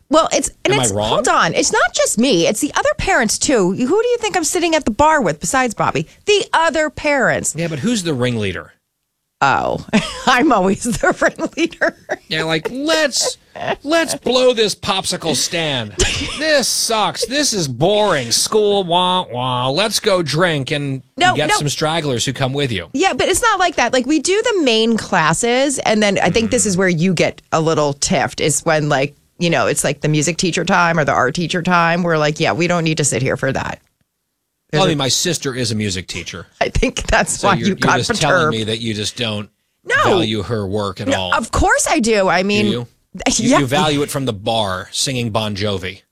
Well, Am I wrong? Hold on. It's not just me. It's the other parents, too. Who do you think I'm sitting at the bar with besides Bobby? The other parents. Yeah, but who's the ringleader? Oh, I'm always the ringleader. Yeah, like, let's blow this popsicle stand. This sucks. This is boring. School, wah, wah. Let's go drink and get some stragglers who come with you. Yeah, but it's not like that. Like, we do the main classes, and then I think this is where you get a little tiffed, is when, like, you know, it's like the music teacher time or the art teacher time. We're like, yeah, we don't need to sit here for that. Well, I mean, my sister is a music teacher. I think that's why you got you're just perturbed. telling me that you just don't value her work at all. Of course I do. I mean, do you? You value it from the bar, singing Bon Jovi.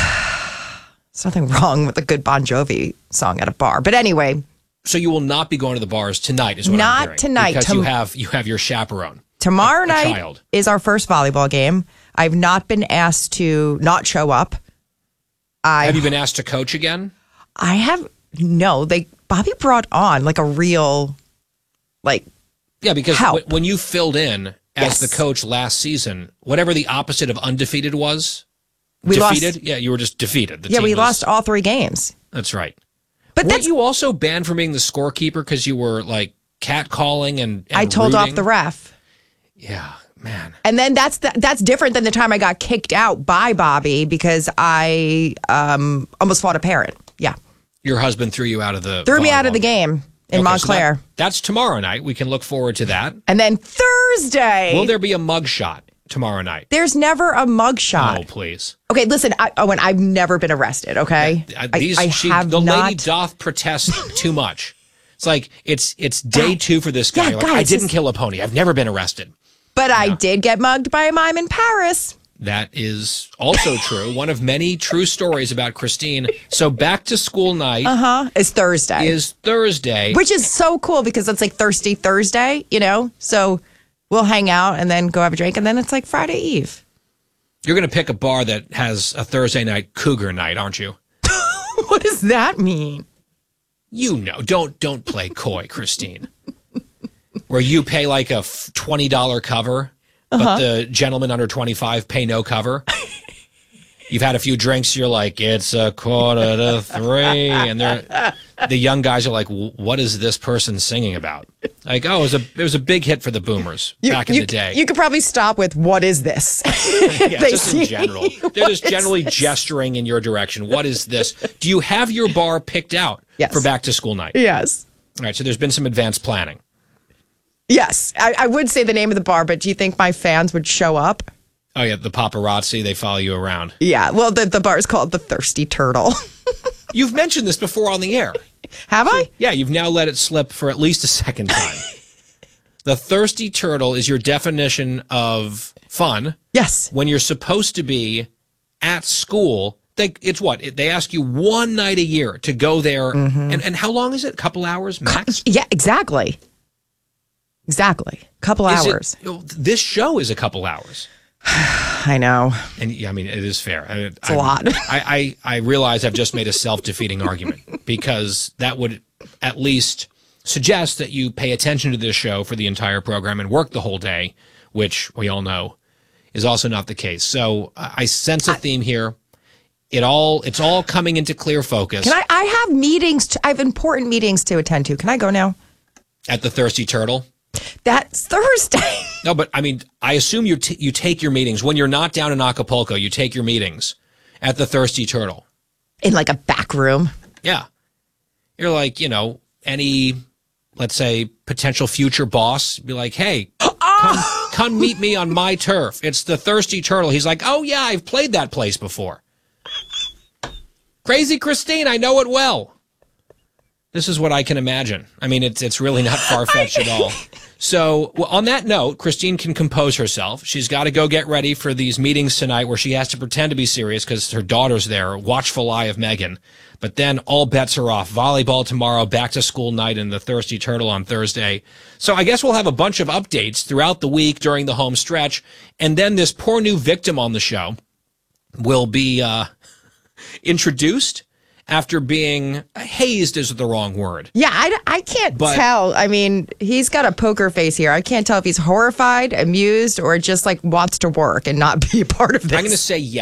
There's nothing wrong with a good Bon Jovi song at a bar. But anyway. So you will not be going to the bars tonight, is what I'm hearing. Not tonight. Because you have your chaperone. Tomorrow night is our first volleyball game. I've not been asked to not show up. Have you been asked to coach again? I have. No, Bobby brought on like a real, like, yeah, because help. When you filled in as the coach last season, whatever the opposite of undefeated was, we defeated. Lost, yeah, you were just defeated. We lost all 3 games. That's right. But weren't you also banned from being the scorekeeper because you were like catcalling and I told rooting? off the ref. Yeah, man. And then that's different than the time I got kicked out by Bobby because I almost fought a parent. Yeah. Your husband threw you out of the me out of the game in Montclair. So that's tomorrow night. We can look forward to that. And then Thursday. Will there be a mug shot tomorrow night? There's never a mug shot. Oh, please. Okay, listen, Owen, I've never been arrested, okay? The lady doth protest too much. It's like, it's day 2 for this guy. Yeah, like, I didn't kill a pony. I've never been arrested. But I did get mugged by a mime in Paris. That is also true. One of many true stories about Christine. So back to school night. Is Thursday. Which is so cool because it's like Thirsty Thursday, you know? So we'll hang out and then go have a drink. And then it's like Friday Eve. You're going to pick a bar that has a Thursday night cougar night, aren't you? What does that mean? You know. Don't play coy, Christine. Where you pay like a $20 cover. But the gentlemen under 25 pay no cover. You've had a few drinks. You're like, it's 2:45. And the young guys are like, what is this person singing about? Like, oh, it was a big hit for the boomers back in the day. You could probably stop with, what is this? Yeah, just in general. They're just generally gesturing in your direction. What is this? Do you have your bar picked out for back to school night? Yes. All right, so there's been some advanced planning. Yes, I would say the name of the bar, but do you think my fans would show up? Oh, yeah, the paparazzi, they follow you around. Yeah, well, the bar is called the Thirsty Turtle. You've mentioned this before on the air. Have I? Yeah, you've now let it slip for at least a second time. The Thirsty Turtle is your definition of fun. Yes. When you're supposed to be at school. It's what? They ask you one night a year to go there. And how long is it? A couple hours max? Yeah, exactly. Exactly. Couple hours. This show is a couple hours. I know. And yeah, I mean, it is fair. It's a lot. I realize I've just made a self-defeating argument because that would at least suggest that you pay attention to this show for the entire program and work the whole day, which we all know is also not the case. So I sense a theme here. It's all coming into clear focus. I have meetings. I have important meetings to attend to. Can I go now? At the Thirsty Turtle? That's Thursday. No, but I mean, I assume you take your meetings when you're not down in Acapulco. You take your meetings at the Thirsty Turtle in like a back room. Yeah, you're like, any, let's say, potential future boss. Be like, hey, come meet me on my turf. It's the Thirsty Turtle. He's like, oh yeah, I've played that place before. Crazy Christine, I know it well. This is what I can imagine. I mean, it's really not far-fetched at all. So on that note, Christine can compose herself. She's got to go get ready for these meetings tonight where she has to pretend to be serious because her daughter's there, watchful eye of Megan. But then all bets are off. Volleyball tomorrow, back to school night, and the Thirsty Turtle on Thursday. So I guess we'll have a bunch of updates throughout the week during the home stretch. And then this poor new victim on the show will be introduced after being hazed is the wrong word. Yeah, I can't tell. I mean, he's got a poker face here. I can't tell if he's horrified, amused, or just like wants to work and not be a part of this. I'm going to say yes.